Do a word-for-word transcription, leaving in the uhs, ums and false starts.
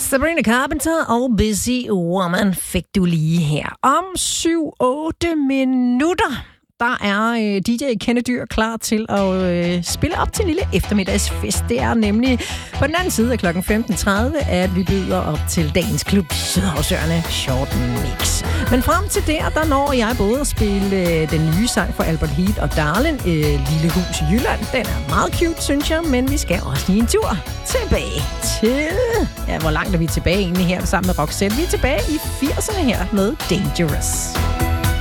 Sabrina Carpenter og Busy Woman fik du lige her. Om syv otte minutter, der er øh, D J Kennedy klar til at øh, spille op til en lille eftermiddagsfest. Det er nemlig på den anden side af klokken femten tredive, at vi byder op til dagens klub Sydhavsøerne Short Mix. Men frem til der, der når jeg både at spille øh, den nye sang fra Albert Heat og Darlin, øh, Lille Hus i Jylland. Den er meget cute, synes jeg, men vi skal også lige en tur tilbage til... Ja, hvor langt er vi tilbage egentlig her sammen med Roxette? Vi er tilbage i firserne her med Dangerous.